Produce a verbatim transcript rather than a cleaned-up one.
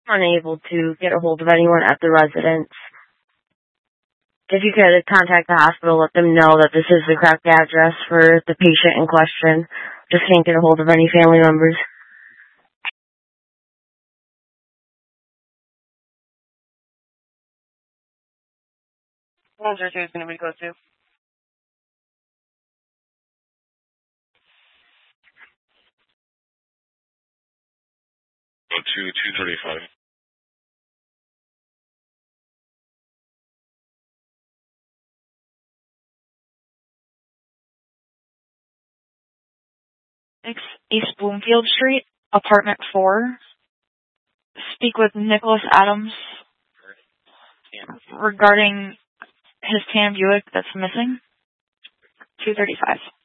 unable to get a hold of anyone at the residence. If you could contact the hospital, let them know that this is the correct address for the patient in question. Just can't get a hold of any family members. one zero two is going to be close to. Go to two thirty-five. East Bloomfield Street, apartment four. Speak with Nicholas Adams regarding his tan Buick that's missing. two thirty-five.